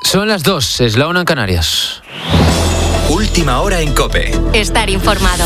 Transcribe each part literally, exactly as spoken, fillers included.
Son las dos, es la una en Canarias. Última hora en COPE. Estar informado.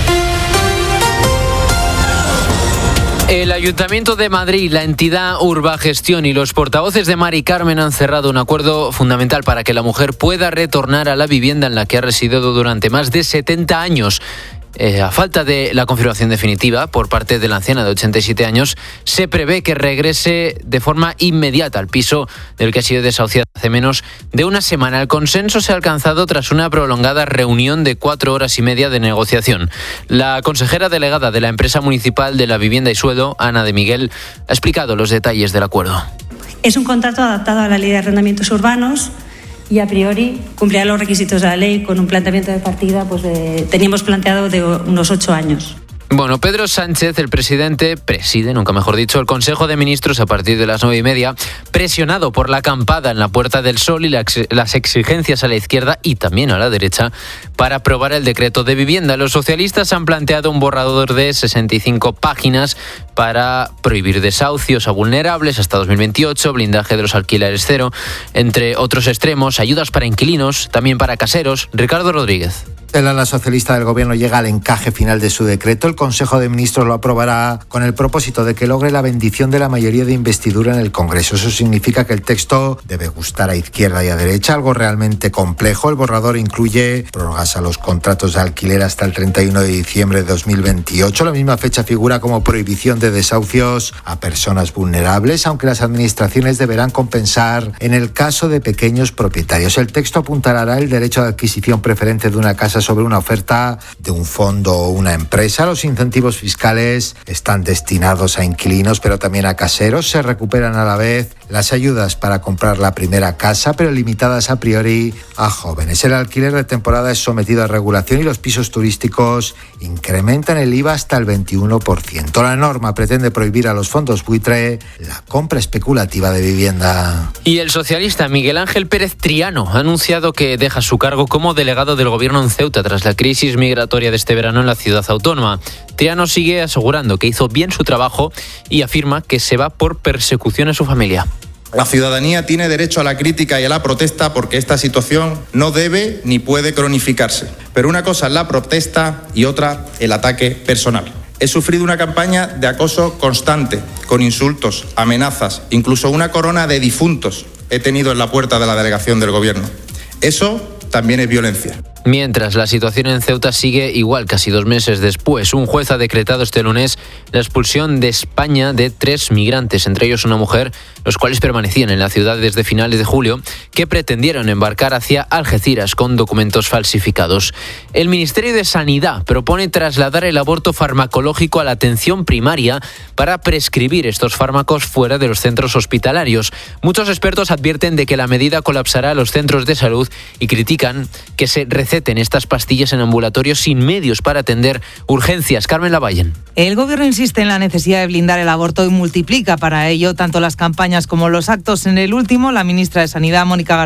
El Ayuntamiento de Madrid, la entidad Urbagestión y los portavoces de Mari Carmen han cerrado un acuerdo fundamental para que la mujer pueda retornar a la vivienda en la que ha residido durante más de setenta años. Eh, a falta de la confirmación definitiva por parte de la anciana de ochenta y siete años, se prevé que regrese de forma inmediata al piso del que ha sido desahuciada hace menos de una semana. El consenso se ha alcanzado tras una prolongada reunión de cuatro horas y media de negociación. La consejera delegada de la empresa municipal de la vivienda y suelo, Ana de Miguel, ha explicado los detalles del acuerdo. Es un contrato adaptado a la Ley de Arrendamientos Urbanos y a priori cumplirá los requisitos de la ley con un planteamiento de partida, pues de, teníamos planteado de unos ocho años. Bueno, Pedro Sánchez, el presidente, preside, nunca mejor dicho, el Consejo de Ministros a partir de las nueve y media, presionado por la acampada en la Puerta del Sol y las exigencias a la izquierda y también a la derecha para aprobar el decreto de vivienda. Los socialistas han planteado un borrador de sesenta y cinco páginas para prohibir desahucios a vulnerables hasta dos mil veintiocho, blindaje de los alquileres cero, entre otros extremos, ayudas para inquilinos, también para caseros. Ricardo Rodríguez. El ala socialista del Gobierno llega al encaje final de su decreto. El Consejo de Ministros lo aprobará con el propósito de que logre la bendición de la mayoría de investidura en el Congreso. Eso significa que el texto debe gustar a izquierda y a derecha, algo realmente complejo. El borrador incluye prórrogas a los contratos de alquiler hasta el treinta y uno de diciembre de dos mil veintiocho. La misma fecha figura como prohibición de desahucios a personas vulnerables, aunque las administraciones deberán compensar en el caso de pequeños propietarios. El texto apuntalará el derecho de adquisición preferente de una casa sobre una oferta de un fondo o una empresa. Los incentivos fiscales están destinados a inquilinos, pero también a caseros. Se recuperan a la vez las ayudas para comprar la primera casa, pero limitadas a priori a jóvenes. El alquiler de temporada es sometido a regulación y los pisos turísticos incrementan el I V A hasta el veintiuno por ciento. La norma pretende prohibir a los fondos buitre la compra especulativa de vivienda. Y el socialista Miguel Ángel Pérez Triano ha anunciado que deja su cargo como delegado del Gobierno en Ceuta tras la crisis migratoria de este verano en la ciudad autónoma. Triano sigue asegurando que hizo bien su trabajo y afirma que se va por persecución a su familia. La ciudadanía tiene derecho a la crítica y a la protesta porque esta situación no debe ni puede cronificarse. Pero una cosa es la protesta y otra el ataque personal. He sufrido una campaña de acoso constante, con insultos, amenazas, incluso una corona de difuntos he tenido en la puerta de la delegación del Gobierno. Eso también es violencia. Mientras, la situación en Ceuta sigue igual casi dos meses después. Un juez ha decretado este lunes la expulsión de España de tres migrantes, entre ellos una mujer, los cuales permanecían en la ciudad desde finales de julio, que pretendieron embarcar hacia Algeciras con documentos falsificados. El Ministerio de Sanidad propone trasladar el aborto farmacológico a la atención primaria para prescribir estos fármacos fuera de los centros hospitalarios. Muchos expertos advierten de que la medida colapsará los centros de salud y critican que se receten estas pastillas en ambulatorios sin medios para atender urgencias. Carmen Lavallen. El Gobierno insiste en la necesidad de blindar el aborto y multiplica para ello tanto las campañas como los actos. En el último, la ministra de Sanidad, Mónica García